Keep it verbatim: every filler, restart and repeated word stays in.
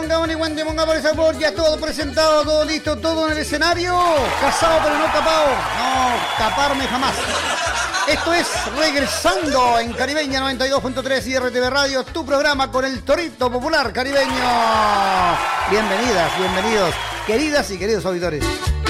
ponga un iguante, ponga por esa por, ya todo presentado, todo listo, todo en el escenario. Casado pero no capado. No, caparme jamás. Esto es Regresando en Caribeña noventa y dos punto tres y R T V Radio, tu programa con el torito popular caribeño. Bienvenidas, bienvenidos, queridas y queridos auditores.